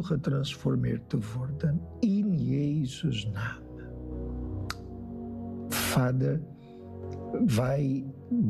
u getransformeerd te worden in Jezus' naam. Vader, wij